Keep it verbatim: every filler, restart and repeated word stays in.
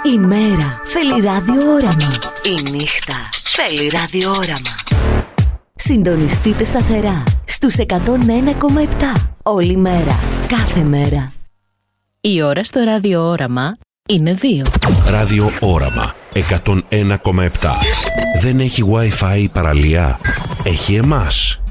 Η μέρα θέλει ραδιόραμα. Η νύχτα θέλει ραδιόραμα. Συντονιστείτε σταθερά στους εκατόν ένα κόμμα επτά. Όλη μέρα, κάθε μέρα. Η ώρα στο ραδιόραμα είναι δύο. Ραδιόραμα εκατόν ένα κόμμα επτά. Δεν έχει Wi-Fi η παραλία? Έχει εμάς.